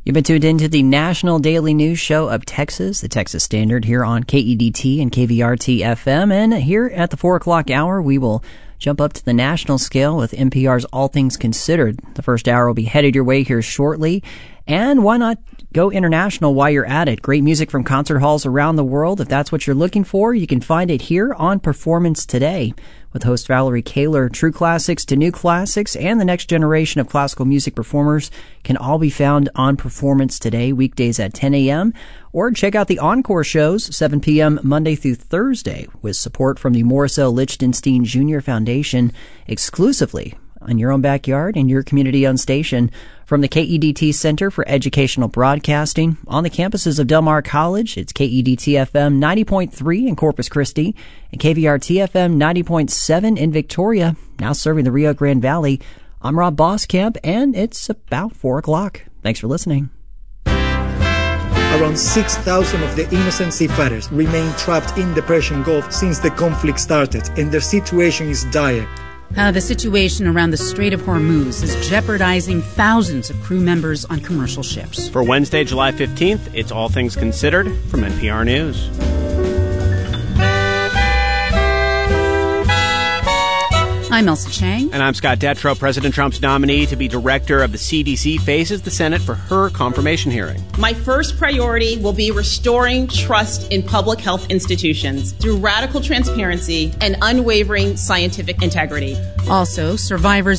You've been tuned into the National Daily News Show of Texas, the Texas Standard, here on KEDT and KVRT-FM. And here at the 4 o'clock hour, we will jump up to the national scale with NPR's All Things Considered. The first hour will be headed your way here shortly. And why not go international while you're at it? Great music from concert halls around the world. If that's what you're looking for, you can find it here on Performance Today with host Valerie Kaler. True classics to new classics and the next generation of classical music performers can all be found on Performance Today, weekdays at 10 a.m. Or check out the encore shows, 7 p.m. Monday through Thursday, with support from the Morris L. Lichtenstein Jr. Foundation exclusively on your own backyard and your community-owned station from the KEDT Center for Educational Broadcasting on the campuses of Del Mar College. It's KEDT-FM 90.3 in Corpus Christi and KVRT-FM 90.7 in Victoria, now serving the Rio Grande Valley. I'm Rob Boskamp, and it's about 4 o'clock. Thanks for listening. Around 6,000 of the innocent seafarers remain trapped in the Persian Gulf since the conflict started, and their situation is dire. The situation around the Strait of Hormuz is jeopardizing thousands of crew members on commercial ships. For Wednesday, July 15th, it's All Things Considered from NPR News. I'm Elsa Chang. And I'm Scott Detrow. President Trump's nominee to be director of the CDC faces the Senate for her confirmation hearing. My first priority will be restoring trust in public health institutions through radical transparency and unwavering scientific integrity. Also, survivors